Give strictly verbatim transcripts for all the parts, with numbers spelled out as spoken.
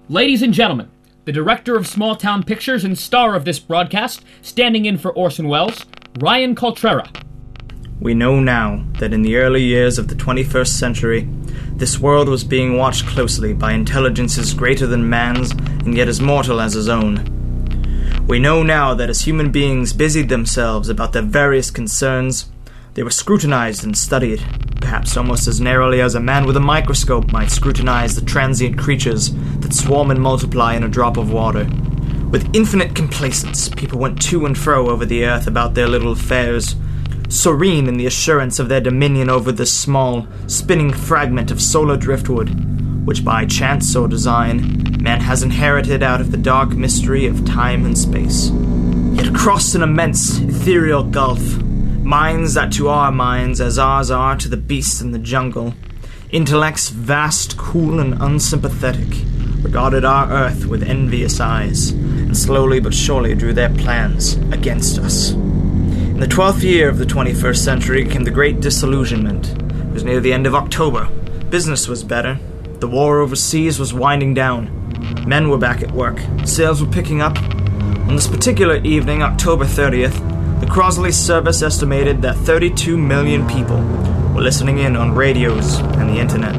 Ladies and gentlemen, the director of Small Town Pictures and star of this broadcast, standing in for Orson Welles, Ryan Coltrera. We know now that in the early years of the twenty-first century, this world was being watched closely by intelligences greater than man's and yet as mortal as his own. We know now that as human beings busied themselves about their various concerns, they were scrutinized and studied, perhaps almost as narrowly as a man with a microscope might scrutinize the transient creatures that swarm and multiply in a drop of water. With infinite complacence, people went to and fro over the earth about their little affairs, serene in the assurance of their dominion over this small, spinning fragment of solar driftwood, which by chance or design, man has inherited out of the dark mystery of time and space. Yet across an immense, ethereal gulf, minds that to our minds as ours are to the beasts in the jungle, intellects vast, cool, and unsympathetic, regarded our earth with envious eyes, and slowly but surely drew their plans against us. In the twelfth year of the twenty-first century came the Great Disillusionment. It was near the end of October. Business was better. The war overseas was winding down. Men were back at work. Sales were picking up. On this particular evening, October thirtieth, the Crosley service estimated that thirty-two million people were listening in on radios and the internet.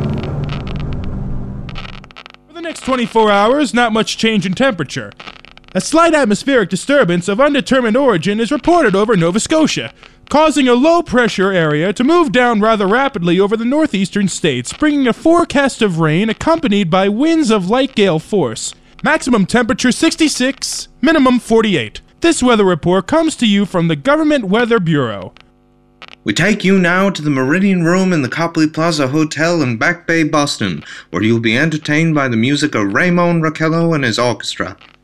For the next twenty-four hours, not much change in temperature. A slight atmospheric disturbance of undetermined origin is reported over Nova Scotia, causing a low-pressure area to move down rather rapidly over the northeastern states, bringing a forecast of rain accompanied by winds of light gale force. Maximum temperature sixty-six, minimum forty-eight. This weather report comes to you from the Government Weather Bureau. We take you now to the Meridian Room in the Copley Plaza Hotel in Back Bay, Boston, where you'll be entertained by the music of Raymond Raquello and his orchestra.